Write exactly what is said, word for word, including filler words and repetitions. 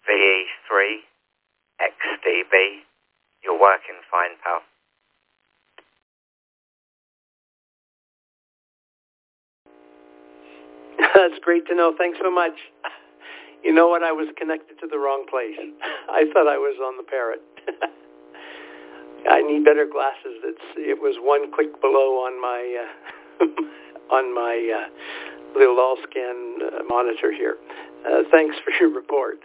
V E three X D B. You're working fine, pal. That's great to know. Thanks so much. You know what? I was connected to the wrong place. I thought I was on the Parrot. I need better glasses. It's it was one click below on my uh, on my uh, little all scan uh, monitor here. Uh, thanks for your report.